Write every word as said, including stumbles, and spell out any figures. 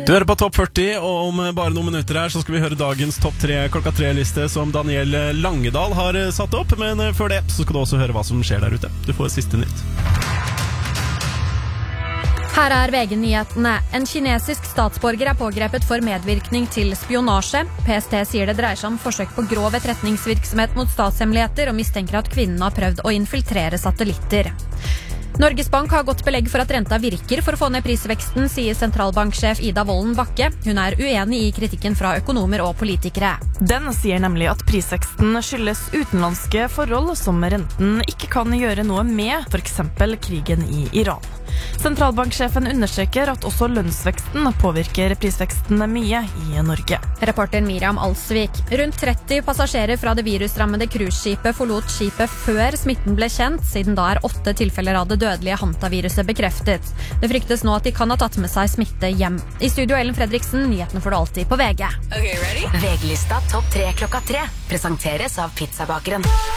Du hører på Topp førti, og om bare noen minutter her så skal vi høre dagens Topp tre klokka tre-liste som Daniel Langedal har satt opp. Men før det så skal du også høre hva som skjer der ute. Du får siste nytt. Her er V G-nyhetene. En kinesisk statsborger er pågrepet for medvirkning til spionasje. P S T sier det dreier seg om forsøk på grov etterretningsvirksomhet mot statshemmeligheter og mistenker at kvinnen har prøvd å infiltrere satellitter. Norges Bank har gått belegg for at renta virker for å få ned prisveksten, sier sentralbanksjef Ida Wolden Bakke. Hun er uenig i kritikken fra økonomer og politikere. Den sier nemlig at prisveksten skyldes utenlandske forhold som renten ikke kan gjøre noe med, for eksempel krigen i Iran. Sentralbanksjefen understreker at også lønnsveksten påvirker prisveksten mye i Norge. Reporter Miriam Alsvik. Rundt tretti passasjerer fra det virusrammede cruiseskipet forlot skipet før smitten ble kjent, siden da er åtte tilfeller av det dødelige hantaviruset bekreftet. Det fryktes nå at de kan ha tatt med seg smitte hjem. I studio Ellen Fredriksen, nyhetene får du alltid på V G. Okay, ready? V G-lista Topp tre klokka tre presenteres av Pizzabakeren.